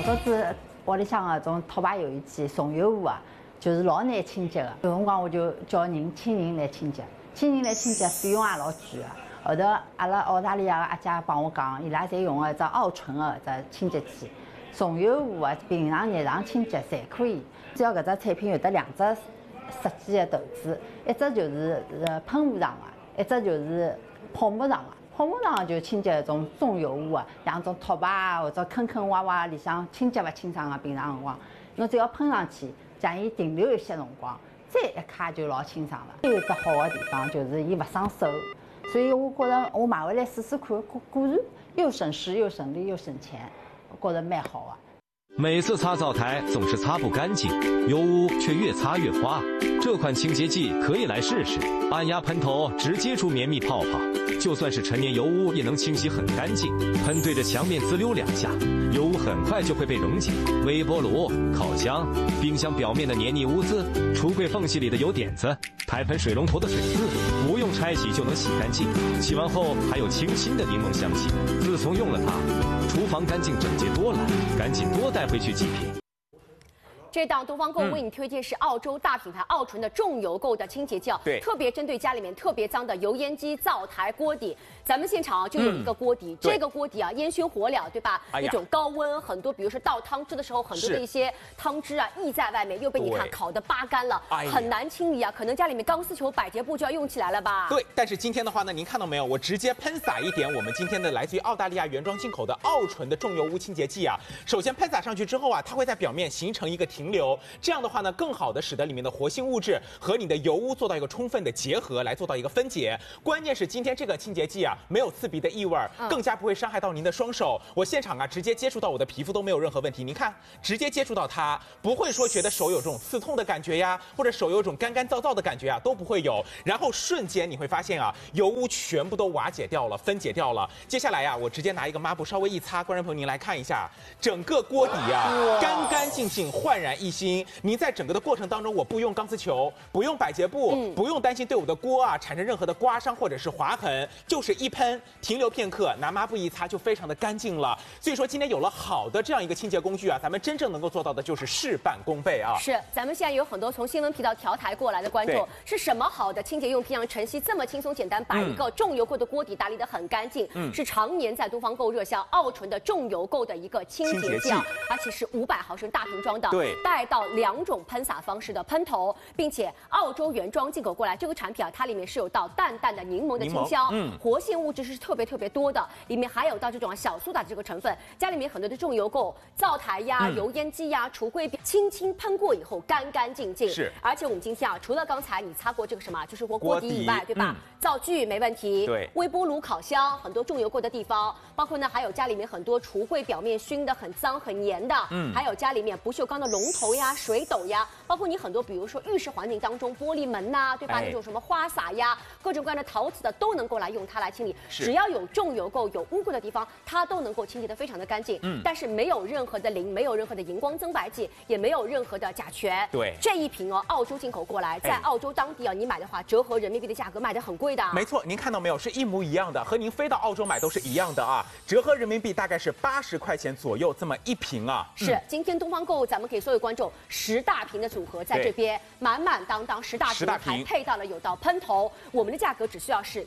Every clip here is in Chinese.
早子屋里向个种拖把有一件送油壶啊，就是老难清洁的。有辰光我就叫请人来清洁，请人来清洁费用也老贵的。后头阿拉澳大利亚个阿姐帮我讲，伊拉侪用个只奥纯个只清洁剂，送油壶啊，平常日常清洁侪可以。只要搿只产品有得2只设计的头子，一只就是喷雾上的，一只就是泡沫上的。泡沫上就清洁种重油壶啊，像种拖把啊或者坑坑洼洼里向清洁勿清爽个平常辰光，侬只要喷上去，将伊停留一些辰光，再一揩就老清爽了。还有一只好个地方就是伊勿伤手。所以我觉着我买回来试试看，果然又省时又省力又省钱，我觉着蛮好啊。 每次擦灶台总是擦不干净，油污却越擦越花。这款清洁剂可以来试试，按压喷头直接出绵密泡泡，就算是陈年油污也能清洗很干净。喷对着墙面滋溜2下，油污很快就会被溶解。微波炉、烤箱、冰箱表面的黏腻污渍，橱柜缝隙里的油点子，台盆水龙头的水渍，不用拆洗就能洗干净。洗完后还有清新的柠檬香气。自从用了它，厨房干净整洁多了，赶紧多带回去几瓶。 这档东方购为你推荐是澳洲大品牌奥纯的重油垢的清洁剂， 对， 特别针对家里面特别脏的油烟机、灶台、锅底。咱们现场啊就有一个锅底，这个锅底啊烟熏火燎，对吧？那种高温，很多比如说倒汤汁的时候，很多的一些汤汁啊溢在外面，又被你看烤得扒干了，很难清理啊。可能家里面钢丝球、百洁布就要用起来了吧？ 对，但是今天的话呢，您看到没有？我直接喷洒一点我们今天的来自于澳大利亚原装进口的奥纯的重油污清洁剂啊。首先喷洒上去之后啊，它会在表面形成一个停留，这样的话呢，更好的使得里面的活性物质和你的油污做到一个充分的结合，来做到一个分解。关键是今天这个清洁剂啊，没有刺鼻的异味，更加不会伤害到您的双手。我现场啊，直接接触到我的皮肤都没有任何问题。您看，直接接触到它，不会说觉得手有这种刺痛的感觉呀，或者手有种干干燥燥的感觉啊，都不会有。然后瞬间你会发现啊，油污全部都瓦解掉了，分解掉了。接下来呀，我直接拿一个抹布稍微一擦，观众朋友您来看一下，整个锅底啊，干干净净，焕然一新。您在整个的过程当中，我不用钢丝球，不用百洁布，不用担心对我的锅啊产生任何的刮伤或者是划痕，就是一喷停留片刻，拿抹布一擦就非常的干净了。所以说今天有了好的这样一个清洁工具啊，咱们真正能够做到的就是事半功倍啊。 是，咱们现在有很多从新闻频道调台过来的观众，是什么好的清洁用品让晨曦这么轻松简单把一个重油垢的锅底打理得很干净？是常年在东方购热销奥纯的重油垢的一个清洁剂啊，而且是500毫升大瓶装的， 对， 带到2种喷洒方式的喷头，并且澳洲原装进口过来。这个产品啊，它里面是有到淡淡的柠檬的清香，活性物质是特别多的，里面还有到这种小苏打的这个成分。家里面很多的重油垢，灶台呀、油烟机呀、橱柜轻轻喷过以后干干净净。 是， 而且我们今天啊，除了刚才你擦过这个什么，就是锅底以外，对吧？灶具没问题， 对， 微波炉、烤箱很多重油垢的地方，包括呢还有家里面很多橱柜表面熏得很脏很黏的，还有家里面不锈钢的龙头呀、水斗呀，包括你很多比如说浴室环境当中玻璃门呐，对吧？那种什么花洒呀，各种各样的陶瓷的都能够来用它来清理。只要有重油垢、有污垢的地方，它都能够清洁得非常的干净。但是没有任何的磷，没有任何的荧光增白剂，也没有任何的甲醛。 对， 这一瓶哦，澳洲进口过来，在澳洲当地啊，你买的话，折合人民币的价格卖得很贵的。 没错，您看到没有，是一模一样的，和您飞到澳洲买都是一样的啊，折合人民币大概是80块钱左右这么一瓶啊。 是，今天东方购物咱们给所有观众10大瓶的组合在这边满满当当10大瓶，还配到了有道喷头，我们的价格只需要是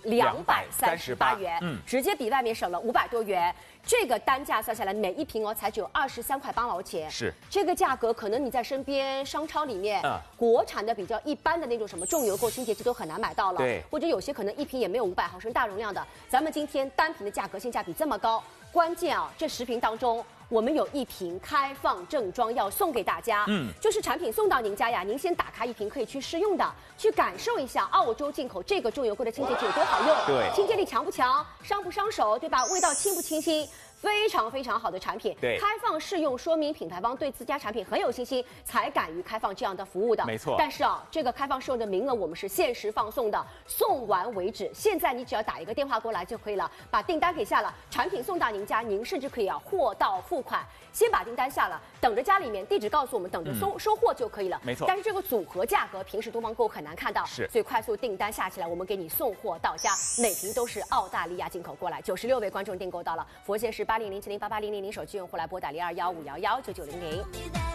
238元，直接比外面省了500多元。这个单价算下来，每一瓶哦才只有23块8毛钱。 是这个价格，可能你在身边商超里面，国产的比较一般的那种什么重油垢清洁剂都很难买到了。 对， 或者有些可能一瓶也没有500毫升大容量的。咱们今天单瓶的价格性价比这么高，关键啊，这10瓶当中，我们有1瓶开放正装要送给大家，就是产品送到您家呀，您先打开1瓶可以去试用的，去感受一下澳洲进口这个重油垢的清洁剂有多好用， 对， 清洁力强不强，伤不伤手，对吧？味道清不清新？非常好的产品， 对， 开放试用说明品牌方对自家产品很有信心，才敢于开放这样的服务的。 没错。 但是啊，这个开放试用的名额我们是限时放送的，送完为止。现在你只要打一个电话过来就可以了，把订单给下了，产品送到您家，您甚至可以啊货到付款。先把订单下了，等着家里面地址告诉我们，等着收货就可以了。 没错。 但是这个组合价格平时东方购很难看到， 是， 所以快速订单下起来，我们给你送货到家，每瓶都是澳大利亚进口过来，96位观众订购到了，佛系是 8007088000手机用户来拨打0215119900。